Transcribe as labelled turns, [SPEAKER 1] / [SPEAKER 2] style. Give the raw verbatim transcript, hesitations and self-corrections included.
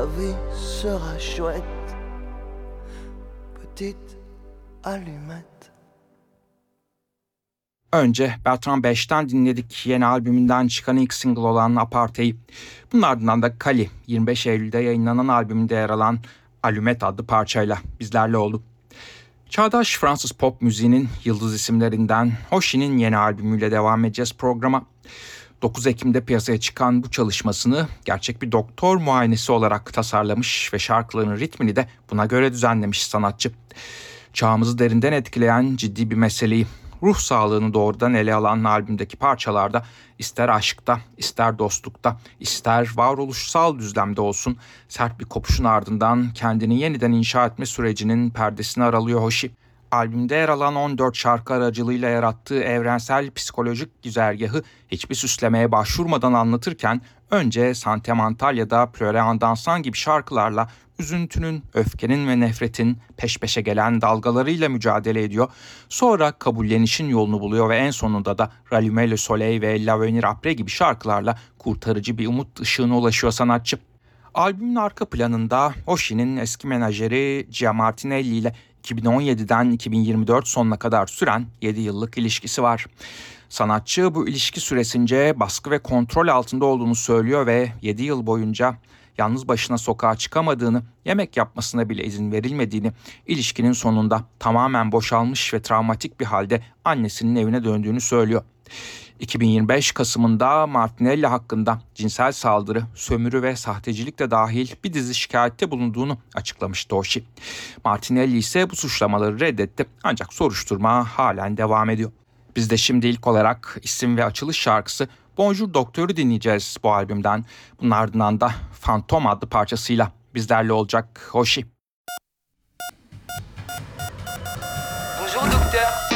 [SPEAKER 1] vie sera chouette, petite allumette.
[SPEAKER 2] Önce Bertrand beşten dinledik yeni albümünden çıkan ilk single olan Aparte'yi. Bunun ardından da Kali yirmi beş Eylül'de yayınlanan albümünde yer alan Allumette adlı parçayla bizlerle oldu. Çağdaş Fransız pop müziğinin yıldız isimlerinden Hozi'nin yeni albümüyle devam edeceğiz programa. dokuz Ekim'de piyasaya çıkan bu çalışmasını gerçek bir doktor muayenesi olarak tasarlamış ve şarkıların ritmini de buna göre düzenlemiş sanatçı. Çağımızı derinden etkileyen ciddi bir meseleyi, ruh sağlığını doğrudan ele alan albümdeki parçalarda ister aşkta, ister dostlukta, ister varoluşsal düzlemde olsun sert bir kopuşun ardından kendini yeniden inşa etme sürecinin perdesini aralıyor Hozi. Albümde yer alan on dört şarkı aracılığıyla yarattığı evrensel psikolojik güzergahı hiçbir süslemeye başvurmadan anlatırken önce Sentimental ya da Pleure en dansant gibi şarkılarla üzüntünün, öfkenin ve nefretin peş peşe gelen dalgalarıyla mücadele ediyor. Sonra kabullenişin yolunu buluyor ve en sonunda da Rallumer le Soleil ve L'Avenir Après gibi şarkılarla kurtarıcı bir umut ışığına ulaşıyor sanatçı. Albümün arka planında Hozi'nin eski menajeri Gia Martinelli ile iki bin on yediden iki bin yirmi dört sonuna kadar süren yedi yıllık ilişkisi var. Sanatçı bu ilişki süresince baskı ve kontrol altında olduğunu söylüyor ve yedi yıl boyunca yalnız başına sokağa çıkamadığını, yemek yapmasına bile izin verilmediğini, ilişkinin sonunda tamamen boşalmış ve travmatik bir halde annesinin evine döndüğünü söylüyor. iki bin yirmi beş Kasım'ında Martinelli hakkında cinsel saldırı, sömürü ve sahtecilik de dahil bir dizi şikayette bulunduğunu açıklamıştı Hozi. Martinelli ise bu suçlamaları reddetti ancak soruşturma halen devam ediyor. Biz de şimdi ilk olarak isim ve açılış şarkısı Bonjour Docteur'u dinleyeceğiz bu albümden. Bunun ardından da Fantom adlı parçasıyla bizlerle olacak Hozi.
[SPEAKER 3] Bonjour docteur.